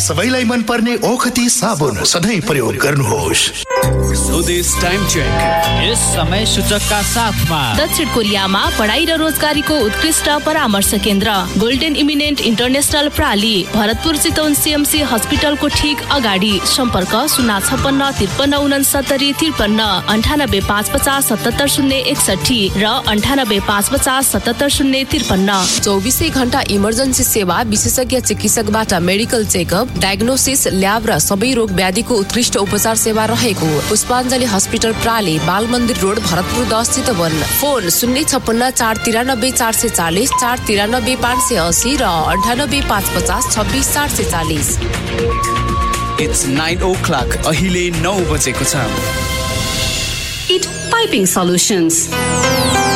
सबैलाई मन पर्ने ओखती साबुन सधैँ प्रयोग गर्नुहोस्। स्वदेश टाइम चेक यस समय सूचकका साथमा दक्षिण कोरियामा पढाइ र रोजगारीको उत्कृष्ट परामर्श केन्द्र golden eminent international प्राली, Bharatpur Chitwan CMC हस्पिटलको ठीक अगाडि। सम्पर्क 056 53 69 53 98 550 77 061 र 98 550 77 053। 24 घण्टा इमर्जेन्सी सेवा, विशेषज्ञ चिकित्सकबाट मेडिकल चेकअप, डायग्नोसिस, ल्याब र सबै रोग व्याधिको उत्कृष्ट उपचार सेवा रहेको पुष्पाञ्जली हस्पिटल प्राली, बाल मन्दिर रोड, भरतपुर 10 चितवन। फोन 056 493 440 493 580 र 98 550 26 440। It's 9 o'clock. अहिले 9 बजेको छ। It Piping Solutions.